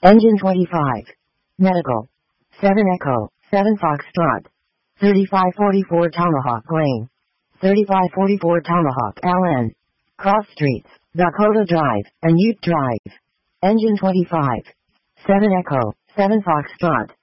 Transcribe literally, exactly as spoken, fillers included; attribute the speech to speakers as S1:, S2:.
S1: Engine twenty-five. Medical. seven Echo, seven Foxtrot. thirty-five forty-four Tomahawk Lane. thirty-five forty-four Tomahawk L N. Cross Streets, Dakota Drive, and Ute Drive. Engine twenty-five. seven Echo, seven Foxtrot.